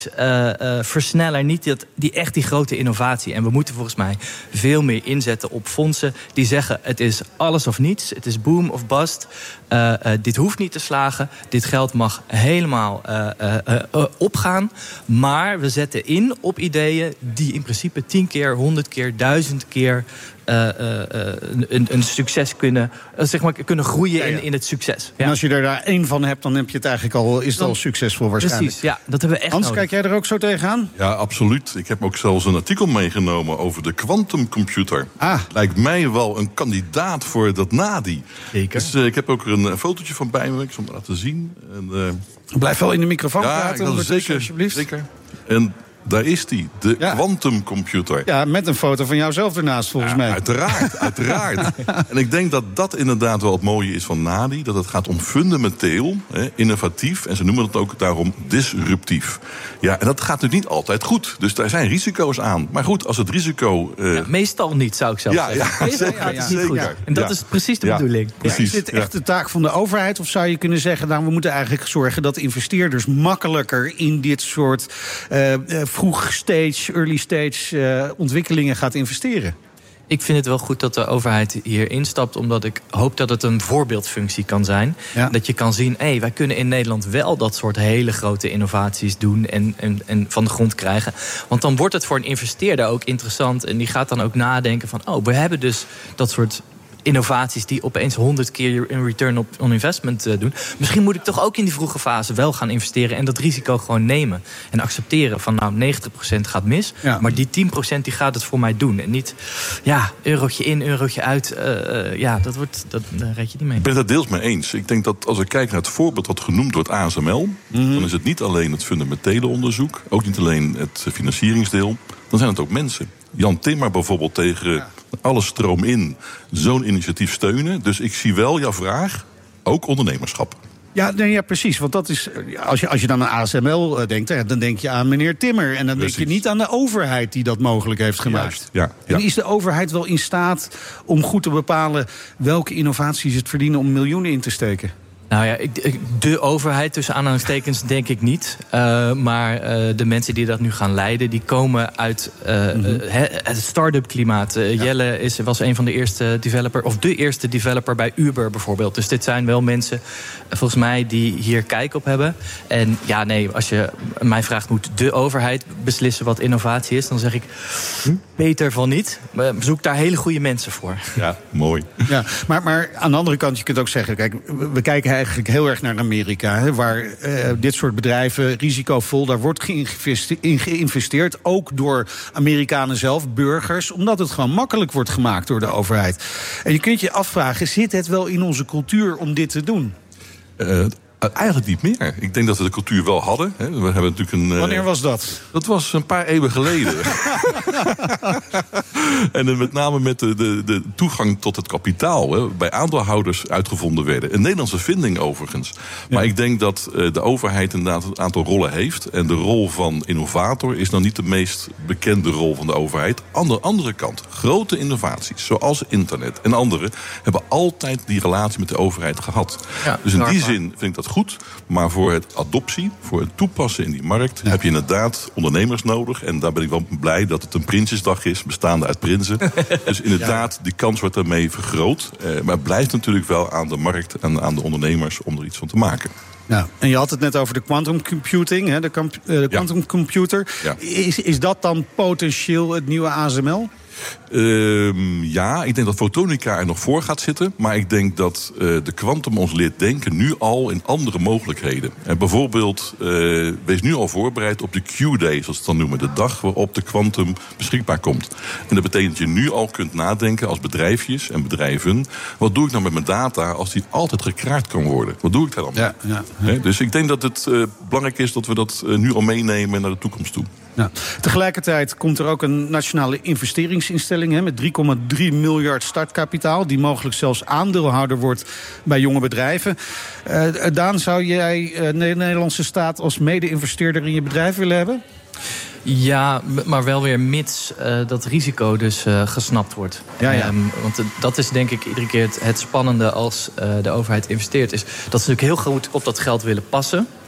versneller, niet die grote innovatie. En we moeten volgens mij veel meer inzetten op fondsen die zeggen: het is alles of niets, het is boom of bust. Dit hoeft niet te slagen, dit geld mag helemaal opgaan. Maar we zetten in op ideeën die in principe 10 keer, 100 keer, 1000 keer een succes kunnen groeien in het succes. Ja. En als je er daar één van hebt, dan heb je het eigenlijk is het al succesvol waarschijnlijk. Precies, ja, dat hebben we echt Hans, nodig. kijk jij er ook zo tegenaan? Ja, absoluut. Ik heb ook zelfs een artikel meegenomen over de quantumcomputer. Lijkt mij wel een kandidaat voor dat NADI. Zeker. Dus ik heb ook een fotootje van bij me. Ik zal hem laten zien. Blijf wel in de microfoon praten. Ja, zeker. Alsjeblieft. Zeker. En daar is die, de quantumcomputer. Ja, met een foto van jouzelf ernaast, volgens mij. Uiteraard. En ik denk dat dat inderdaad wel het mooie is van NADI. Dat het gaat om fundamenteel, innovatief. En ze noemen het ook daarom disruptief. Ja, en dat gaat natuurlijk niet altijd goed. Dus daar zijn risico's aan. Maar goed, als het risico... meestal niet, zou ik zelf zeggen. Meestal gaat het niet goed. Ja. En dat is precies de bedoeling. Precies. Is dit echt de taak van de overheid? Of zou je kunnen zeggen, we moeten eigenlijk zorgen dat investeerders makkelijker in dit soort early stage ontwikkelingen gaat investeren? Ik vind het wel goed dat de overheid hier instapt, omdat ik hoop dat het een voorbeeldfunctie kan zijn. Ja. Dat je kan zien, wij kunnen in Nederland wel dat soort hele grote innovaties doen en van de grond krijgen. Want dan wordt het voor een investeerder ook interessant en die gaat dan ook nadenken van, we hebben dus dat soort innovaties die opeens 100 keer een return on investment doen. Misschien moet ik toch ook in die vroege fase wel gaan investeren en dat risico gewoon nemen. En accepteren van 90% gaat mis, maar die 10% die gaat het voor mij doen. En niet, eurotje in, eurotje uit. Daar red je niet mee. Ik ben het daar deels mee eens. Ik denk dat als we kijken naar het voorbeeld wat genoemd wordt, ASML, dan is het niet alleen het fundamentele onderzoek, ook niet alleen het financieringsdeel, dan zijn het ook mensen. Jan Timmer bijvoorbeeld tegen alle stroom in zo'n initiatief steunen. Dus ik zie wel jouw vraag, ook ondernemerschap. Ja, precies. Want dat is, als je dan aan ASML denkt, dan denk je aan meneer Timmer. En dan denk je niet aan de overheid die dat mogelijk heeft gemaakt. Ja. En is de overheid wel in staat om goed te bepalen welke innovaties het verdienen om miljoenen in te steken? Nou ja, de overheid, tussen aanhalingstekens, denk ik niet. Maar de mensen die dat nu gaan leiden, die komen uit het start-up klimaat. Jelle was een van de eerste developer, of de eerste developer bij Uber bijvoorbeeld. Dus dit zijn wel mensen, volgens mij, die hier kijk op hebben. En als je mij vraagt, moet de overheid beslissen wat innovatie is, dan zeg ik beter van niet. Zoek daar hele goede mensen voor. Ja, mooi. Ja, maar aan de andere kant, je kunt ook zeggen, kijk, we kijken eigenlijk heel erg naar Amerika, waar dit soort bedrijven risicovol, daar wordt in geïnvesteerd, ook door Amerikanen zelf, burgers, omdat het gewoon makkelijk wordt gemaakt door de overheid. En je kunt je afvragen, zit het wel in onze cultuur om dit te doen? Eigenlijk niet meer. Ik denk dat we de cultuur wel hadden. We hebben natuurlijk Wanneer was dat? Dat was een paar eeuwen geleden. En met name met de toegang tot het kapitaal bij aandeelhouders uitgevonden werden. Een Nederlandse vinding overigens. Maar ik denk dat de overheid inderdaad een aantal rollen heeft. En de rol van innovator is nou niet de meest bekende rol van de overheid. Aan de andere kant, grote innovaties zoals internet en andere hebben altijd die relatie met de overheid gehad. Ja, dus in die zin vind ik dat goed. Maar voor het adoptie, voor het toepassen in die markt, heb je inderdaad ondernemers nodig. En daar ben ik wel blij dat het een Prinsjesdag is, bestaande uit prinsen. Dus inderdaad, die kans wordt daarmee vergroot. Maar het blijft natuurlijk wel aan de markt en aan de ondernemers om er iets van te maken. Nou, en je had het net over de quantum computing, de quantum computer. Ja. Is dat dan potentieel het nieuwe ASML? Ik denk dat fotonica er nog voor gaat zitten. Maar ik denk dat de quantum ons leert denken nu al in andere mogelijkheden. En bijvoorbeeld, wees nu al voorbereid op de Q-day, zoals we het dan noemen. De dag waarop de quantum beschikbaar komt. En dat betekent dat je nu al kunt nadenken als bedrijfjes en bedrijven. Wat doe ik nou met mijn data als die altijd gekraakt kan worden? Wat doe ik daar dan mee? Dus ik denk dat het belangrijk is dat we dat nu al meenemen naar de toekomst toe. Ja. Tegelijkertijd komt er ook een nationale investeringsinstelling met 3,3 miljard startkapitaal, die mogelijk zelfs aandeelhouder wordt bij jonge bedrijven. Daan, zou jij de Nederlandse staat als mede-investeerder in je bedrijf willen hebben? Ja, maar wel weer mits dat risico dus gesnapt wordt. Want dat is denk ik iedere keer het spannende als de overheid investeert. Is dat ze natuurlijk heel goed op dat geld willen passen.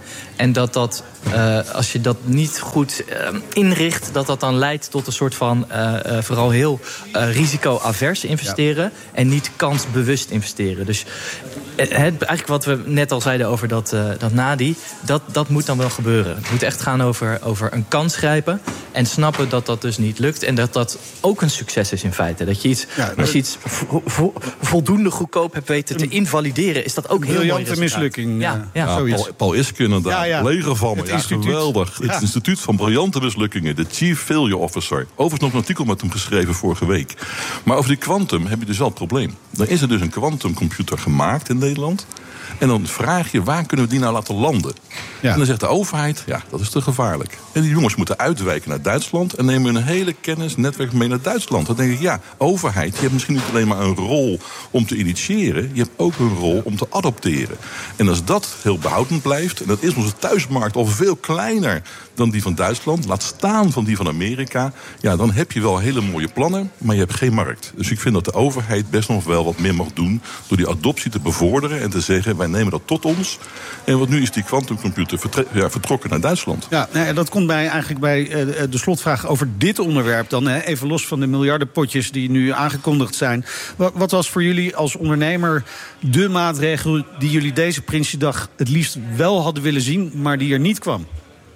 En dat als je dat niet goed inricht, dat dan leidt tot een soort van vooral heel risico-avers investeren en niet kansbewust investeren. Dus eigenlijk wat we net al zeiden over dat Nadi, dat moet dan wel gebeuren. Het moet echt gaan over een kans grijpen en snappen dat dat dus niet lukt en dat ook een succes is in feite. Dat je iets, als je iets voldoende goedkoop hebt weten te invalideren, is dat ook heel mooi resultaat. Briljante mislukking. Paul Iske inderdaad, collega van me. Het instituut. Geweldig. Het instituut van briljante mislukkingen. De Chief Failure Officer. Overigens nog een artikel met hem geschreven vorige week. Maar over die quantum heb je dus wel het probleem. Dan is er dus een quantumcomputer gemaakt in Nederland. En dan vraag je, waar kunnen we die nou laten landen? Ja. En dan zegt de overheid, dat is te gevaarlijk. En die jongens moeten uitwijken naar Duitsland en nemen hun hele kennisnetwerk mee naar Duitsland. Dan denk ik, overheid, je hebt misschien niet alleen maar een rol om te initiëren, je hebt ook een rol om te adopteren. En als dat heel behoudend blijft, en dat is onze thuismarkt al veel kleiner dan die van Duitsland, laat staan van die van Amerika, dan heb je wel hele mooie plannen, maar je hebt geen markt. Dus ik vind dat de overheid best nog wel wat meer mag doen door die adoptie te bevorderen en te zeggen, wij nemen dat tot ons. En wat nu is die quantumcomputer vertrokken naar Duitsland. Ja, dat komt eigenlijk bij de slotvraag over dit onderwerp dan. Even los van de miljardenpotjes die nu aangekondigd zijn. Wat was voor jullie als ondernemer de maatregel die jullie deze Prinsjesdag het liefst wel hadden willen zien, maar die er niet kwam?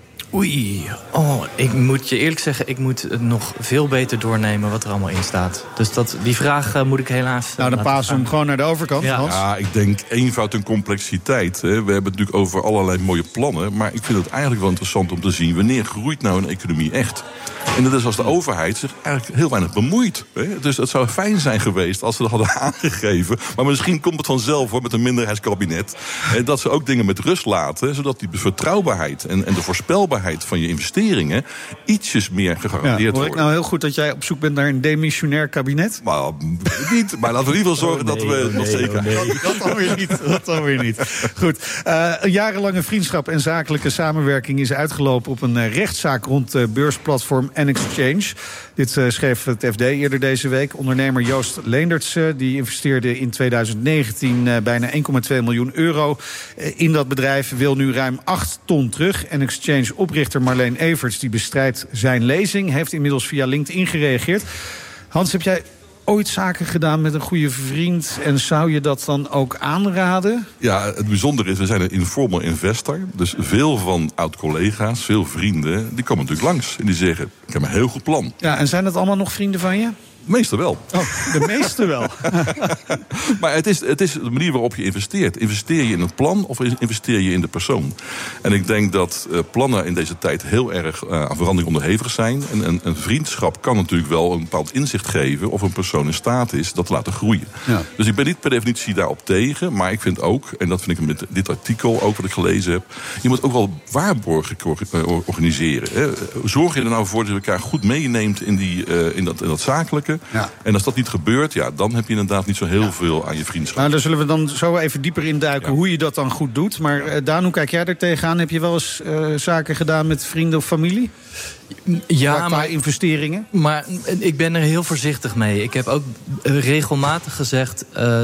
Oei, ik moet je eerlijk zeggen, ik moet het nog veel beter doornemen wat er allemaal in staat. Dus die vraag moet ik helaas... dan pasen we hem gewoon naar de overkant, Hans. Ja, ik denk eenvoud en complexiteit. We hebben het natuurlijk over allerlei mooie plannen, maar ik vind het eigenlijk wel interessant om te zien wanneer groeit nou een economie echt. En dat is als de overheid zich eigenlijk heel weinig bemoeit. Dus het zou fijn zijn geweest als ze dat hadden aangegeven. Maar misschien komt het vanzelf met een minderheidskabinet. Dat ze ook dingen met rust laten, zodat die betrouwbaarheid en de voorspelbaarheid van je investeringen ietsjes meer gegarandeerd wordt. Hoor ik nou heel goed dat jij op zoek bent naar een demissionair kabinet? Maar niet. Maar laten we in ieder geval zorgen dat we nog zeker... Dat dan weer niet. Goed. Een jarenlange vriendschap en zakelijke samenwerking is uitgelopen op een rechtszaak rond beursplatform N-Exchange. Dit schreef het FD eerder deze week. Ondernemer Joost Leendertse die investeerde in 2019 bijna 1,2 miljoen euro in dat bedrijf. Wil nu ruim 8 ton terug. N-Exchange-oprichter Marleen Everts die bestrijdt zijn lezing. Heeft inmiddels via LinkedIn gereageerd. Hans, heb jij ooit zaken gedaan met een goede vriend en zou je dat dan ook aanraden? Ja, het bijzondere is, we zijn een informal investor. Dus veel van oud-collega's, veel vrienden, die komen natuurlijk langs. En die zeggen, ik heb een heel goed plan. Ja, en zijn dat allemaal nog vrienden van je? De meeste wel. De meeste wel. Maar het is de manier waarop je investeert. Investeer je in het plan of investeer je in de persoon? En ik denk dat plannen in deze tijd heel erg aan verandering onderhevig zijn. En een vriendschap kan natuurlijk wel een bepaald inzicht geven of een persoon in staat is dat te laten groeien. Ja. Dus ik ben niet per definitie daarop tegen. Maar ik vind ook, en dat vind ik met dit artikel ook wat ik gelezen heb, je moet ook wel waarborgen organiseren. Hè. Zorg je er nou voor dat je elkaar goed meeneemt in dat zakelijke. Ja. En als dat niet gebeurt, dan heb je inderdaad niet zo heel veel aan je vriendschap. Nou, daar zullen we dan zo even dieper induiken hoe je dat dan goed doet. Maar Daan, hoe kijk jij er tegenaan? Heb je wel eens zaken gedaan met vrienden of familie? Ja, qua investeringen? Maar ik ben er heel voorzichtig mee. Ik heb ook regelmatig gezegd,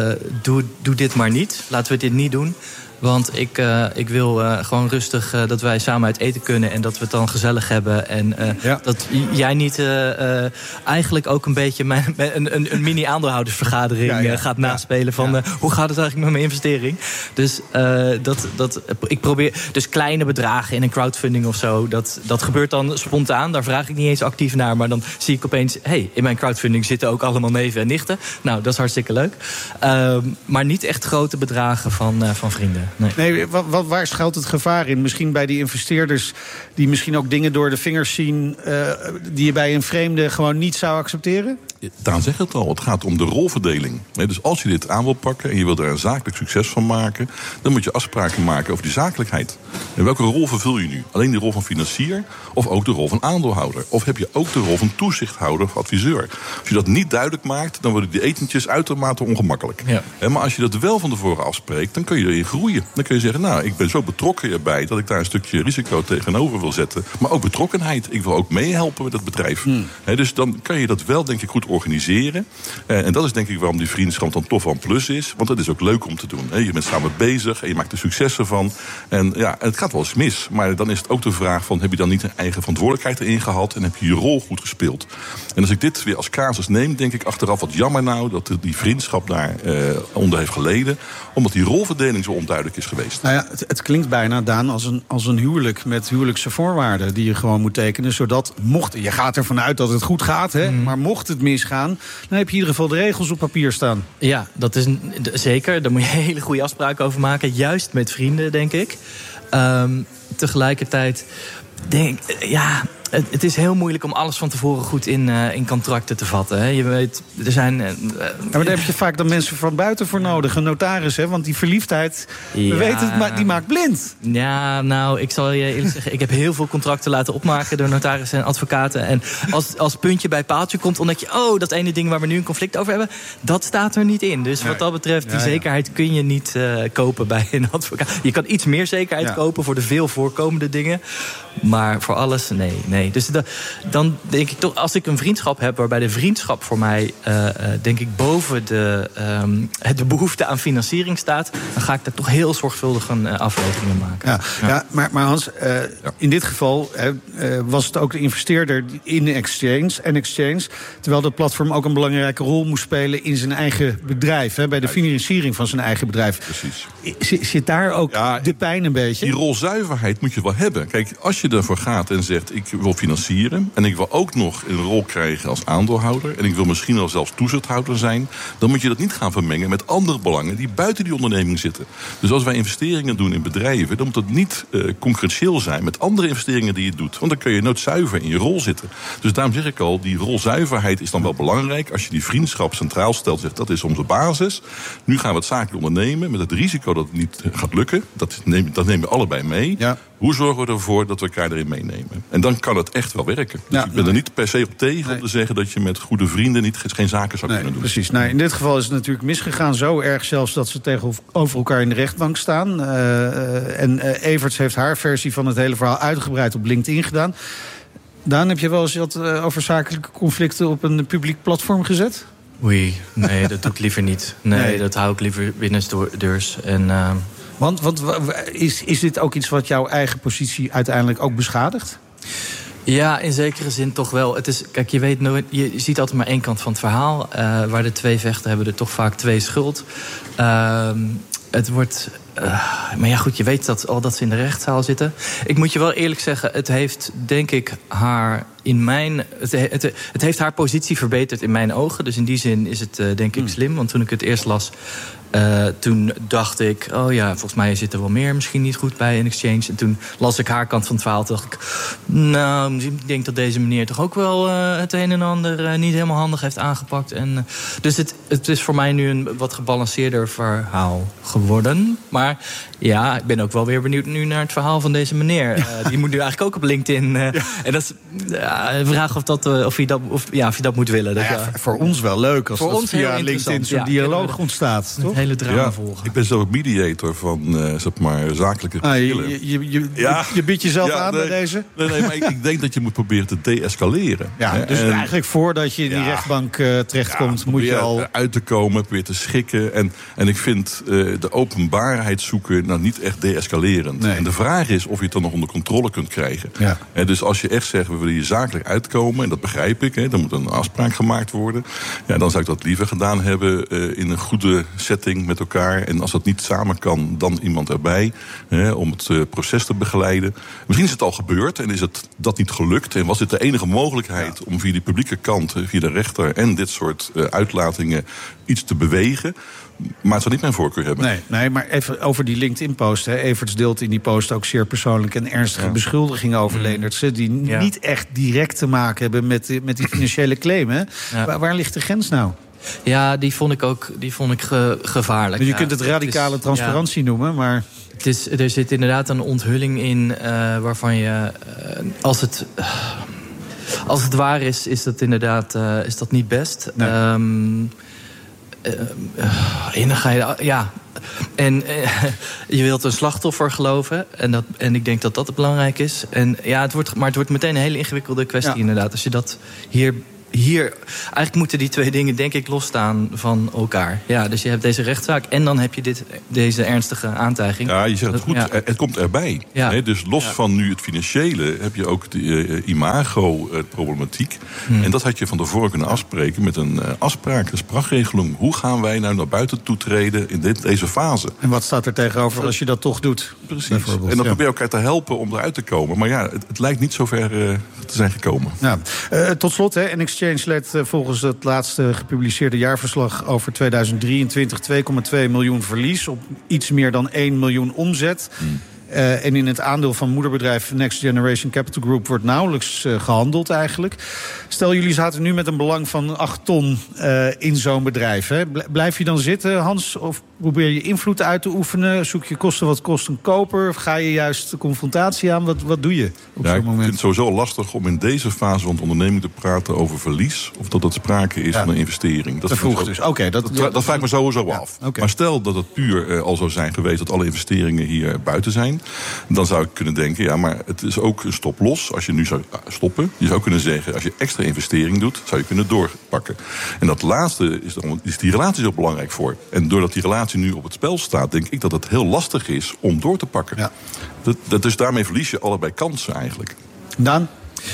doe dit maar niet. Laten we dit niet doen. Want ik wil gewoon rustig dat wij samen uit eten kunnen en dat we het dan gezellig hebben. En dat jij niet eigenlijk ook een beetje een mini-aandeelhoudersvergadering gaat naspelen van hoe gaat het eigenlijk met mijn investering. Dus ik probeer dus kleine bedragen in een crowdfunding of zo. Dat gebeurt dan spontaan. Daar vraag ik niet eens actief naar. Maar dan zie ik opeens, in mijn crowdfunding zitten ook allemaal neven en nichten. Nou, dat is hartstikke leuk. Maar niet echt grote bedragen van vrienden. Nee, waar schuilt het gevaar in? Misschien bij die investeerders die misschien ook dingen door de vingers zien die je bij een vreemde gewoon niet zou accepteren? Daan zegt het al, het gaat om de rolverdeling. Dus als je dit aan wil pakken en je wilt er een zakelijk succes van maken, dan moet je afspraken maken over die zakelijkheid. En welke rol vervul je nu? Alleen die rol van financier of ook de rol van aandeelhouder? Of heb je ook de rol van toezichthouder of adviseur? Als je dat niet duidelijk maakt, dan worden die etentjes uitermate ongemakkelijk. Ja. Maar als je dat wel van tevoren afspreekt, dan kun je erin groeien. Dan kun je zeggen, ik ben zo betrokken erbij dat ik daar een stukje risico tegenover wil zetten. Maar ook betrokkenheid. Ik wil ook meehelpen met het bedrijf. Dus dan kan je dat wel, denk ik, goed organiseren. En dat is denk ik waarom die vriendschap dan toch wel een plus is. Want het is ook leuk om te doen. Je bent samen bezig en je maakt er successen van. En ja, het gaat wel eens mis. Maar dan is het ook de vraag van, heb je dan niet een eigen verantwoordelijkheid erin gehad? En heb je je rol goed gespeeld? En als ik dit weer als casus neem, denk ik achteraf, wat jammer nou dat die vriendschap daar onder heeft geleden. Omdat die rolverdeling zo onduidelijk is geweest. Nou ja, het klinkt bijna, Daan, als een huwelijk met huwelijkse voorwaarden die je gewoon moet tekenen. Zodat, je gaat ervan uit dat het goed gaat, hè, maar mocht het misgaan, dan heb je in ieder geval de regels op papier staan. Ja, dat is zeker. Daar moet je hele goede afspraken over maken. Juist met vrienden, denk ik. Tegelijkertijd denk ik, het is heel moeilijk om alles van tevoren goed in contracten te vatten. Hè. Je weet, er zijn... maar daar heb je vaak dan mensen van buiten voor nodig. Een notaris, hè, want die verliefdheid, we weten het, maar die maakt blind. Ja, nou, ik zal je eerlijk zeggen, ik heb heel veel contracten laten opmaken door notarissen en advocaten. En als puntje bij paaltje komt, ontdek je, dat ene ding waar we nu een conflict over hebben, dat staat er niet in. Dus wat dat betreft, die zekerheid kun je niet kopen bij een advocaat. Je kan iets meer zekerheid kopen voor de veel voorkomende dingen. Maar voor alles, nee. Dus dan denk ik toch, als ik een vriendschap heb waarbij de vriendschap voor mij, denk ik, boven de behoefte aan financiering staat, dan ga ik daar toch heel zorgvuldig afwegingen maken. Ja, maar Hans, in dit geval was het ook de investeerder in Exchange, terwijl dat platform ook een belangrijke rol moest spelen in zijn eigen bedrijf, bij de financiering van zijn eigen bedrijf. Precies. Zit daar ook de pijn een beetje? Die rolzuiverheid moet je wel hebben. Kijk, als je ervoor gaat en zegt, ik wil financieren en ik wil ook nog een rol krijgen als aandeelhouder en ik wil misschien wel zelfs toezichthouder zijn, dan moet je dat niet gaan vermengen met andere belangen die buiten die onderneming zitten. Dus als wij investeringen doen in bedrijven, dan moet het niet concurrentieel zijn met andere investeringen die je doet. Want dan kun je nooit zuiver in je rol zitten. Dus daarom zeg ik al, die rolzuiverheid is dan wel belangrijk. Als je die vriendschap centraal stelt, zegt dat is onze basis. Nu gaan we het zakelijk ondernemen met het risico dat het niet gaat lukken. Dat nemen we allebei mee. Ja. Hoe zorgen we ervoor dat we elkaar erin meenemen? En dan kan het echt wel werken. Dus ik ben er niet per se op tegen om te zeggen dat je met goede vrienden geen zaken zou kunnen doen. Precies. Nou, in dit geval is het natuurlijk misgegaan. Zo erg zelfs dat ze tegenover elkaar in de rechtbank staan. En Everts heeft haar versie van het hele verhaal uitgebreid op LinkedIn gedaan. Daan, heb je wel eens wat over zakelijke conflicten op een publiek platform gezet? Oei, nee, dat doe ik liever niet. Nee, dat hou ik liever binnendeurs. Want is dit ook iets wat jouw eigen positie uiteindelijk ook beschadigt? Ja, in zekere zin toch wel. Het is, kijk, je ziet altijd maar één kant van het verhaal. Waar de twee vechten hebben er toch vaak twee schuld. Het wordt... maar ja, goed, je weet dat ze in de rechtszaal zitten. Ik moet je wel eerlijk zeggen, het heeft, denk ik, het heeft haar positie verbeterd in mijn ogen. Dus in die zin is het, denk ik, slim. Want toen ik het eerst las, toen dacht ik, volgens mij zit er wel meer misschien niet goed bij in Exchange. En toen las ik haar kant van het verhaal, dacht ik, nou, ik denk dat deze meneer toch ook wel het een en ander niet helemaal handig heeft aangepakt. Dus het is voor mij nu een wat gebalanceerder verhaal geworden. Maar ja, ik ben ook wel weer benieuwd nu naar het verhaal van deze meneer. Die moet nu eigenlijk ook op LinkedIn. En dat is de vraag of je dat moet willen. Voor ons wel leuk als dat via LinkedIn zo'n dialoog ontstaat. Toch? Hele drama volgen. Ik ben zelf mediator van zakelijke verschillen. Je biedt jezelf aan bij deze? Nee, maar ik denk dat je moet proberen te deescaleren. Ja, dus eigenlijk voordat je in die rechtbank terechtkomt, moet je al uit te komen, proberen te schikken. En ik vind de openbaarheid zoeken niet echt deescalerend. Nee. En de vraag is of je het dan nog onder controle kunt krijgen. Ja. Dus als je echt zegt, we willen hier zakelijk uitkomen, en dat begrijp ik, dan moet een afspraak gemaakt worden. Ja, dan zou ik dat liever gedaan hebben in een goede setting met elkaar. En als dat niet samen kan, dan iemand erbij om het proces te begeleiden. Misschien is het al gebeurd en is het dat niet gelukt. En was dit de enige mogelijkheid om via die publieke kant, via de rechter en dit soort uitlatingen iets te bewegen. Maar het zou niet mijn voorkeur hebben. Nee, maar even over die LinkedIn-post. Everts deelt in die post ook zeer persoonlijk en ernstige beschuldigingen over Leendertse, die niet echt direct te maken hebben met die financiële claim. Hè? Ja. Waar ligt de grens nou? Ja, die vond ik gevaarlijk. Je kunt het radicale transparantie noemen, maar er zit inderdaad een onthulling in waarvan je, als het waar is dat inderdaad is dat niet best. Nee. En dan ga je, je wilt een slachtoffer geloven. En ik denk dat belangrijk is. En ja, het wordt meteen een hele ingewikkelde kwestie inderdaad. Als je dat hier hier... Eigenlijk moeten die twee dingen, denk ik, losstaan van elkaar. Ja, dus je hebt deze rechtszaak en dan heb je deze ernstige aantijging. Ja, je zegt het goed. Ja. Het komt erbij. Ja. Hè? Dus los van nu het financiële heb je ook de imago-problematiek. En dat had je van tevoren kunnen afspreken met een afspraak, een spraakregeling. Hoe gaan wij nou naar buiten toetreden in deze fase? En wat staat er tegenover als je dat toch doet? Precies. En dan probeer je elkaar te helpen om eruit te komen. Maar ja, het lijkt niet zo ver te zijn gekomen. Ja. Tot slot, N-Exchange leed volgens het laatste gepubliceerde jaarverslag over 2023 2,2 miljoen verlies op iets meer dan 1 miljoen omzet. En in het aandeel van moederbedrijf Next Generation Capital Group wordt nauwelijks gehandeld eigenlijk. Stel, jullie zaten nu met een belang van 8 ton in zo'n bedrijf. Hè? Blijf je dan zitten, Hans? Of probeer je invloed uit te oefenen? Zoek je kosten wat kost een koper? Of ga je juist de confrontatie aan? Wat doe je op zo'n moment? Ik vind het sowieso lastig om in deze fase van de onderneming te praten over verlies. Of dat het sprake is van een investering. Dat vroeg dus. Okay, dat vraag ik me sowieso af. Okay. Maar stel dat het puur al zou zijn geweest dat alle investeringen hier buiten zijn. Dan zou ik kunnen denken, ja, maar het is ook een stop los als je nu zou stoppen. Je zou kunnen zeggen, als je extra investering doet, zou je kunnen doorpakken. En dat laatste is die relatie zo belangrijk voor. En doordat die relatie nu op het spel staat, denk ik dat het heel lastig is om door te pakken. Ja. Dus daarmee verlies je allebei kansen eigenlijk. Daan?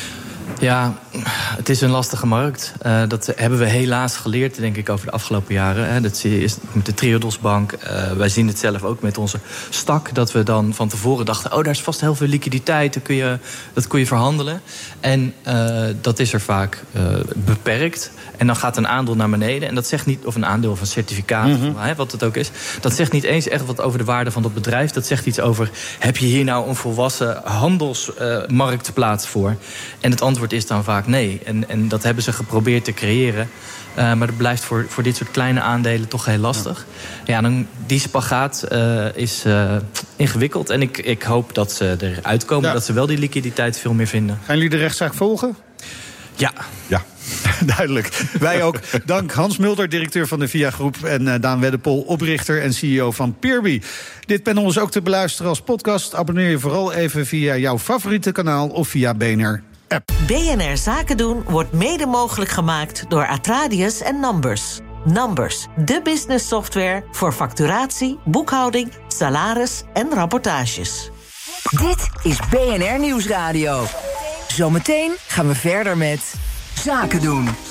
Ja, het is een lastige markt. Dat hebben we helaas geleerd, denk ik, over de afgelopen jaren. Dat is met de Triodosbank. Wij zien het zelf ook met onze stak. Dat we dan van tevoren dachten, daar is vast heel veel liquiditeit. Dat kun je verhandelen. En dat is er vaak beperkt. En dan gaat een aandeel naar beneden. En dat zegt niet, of een aandeel of een certificaat, wat het ook is. Dat zegt niet eens echt wat over de waarde van dat bedrijf. Dat zegt iets over, heb je hier nou een volwassen handelsmarktplaats voor? En het antwoord is dan vaak nee. En dat hebben ze geprobeerd te creëren. Maar dat blijft voor dit soort kleine aandelen toch heel lastig. Ja, dan die spagaat is ingewikkeld. En ik hoop dat ze eruit komen. Ja. Dat ze wel die liquiditeit veel meer vinden. Gaan jullie de rechtszaak volgen? Ja. Duidelijk. Wij ook. Dank Hans Mulder, directeur van de VIA Groep. En Daan Weddepol, oprichter en CEO van Peerby. Dit panel is ook te beluisteren als podcast. Abonneer je vooral even via jouw favoriete kanaal of via BNR app. BNR Zaken doen wordt mede mogelijk gemaakt door Atradius en Numbers. Numbers, de business software voor facturatie, boekhouding, salaris en rapportages. Dit is BNR Nieuwsradio. Zometeen gaan we verder met Zaken doen.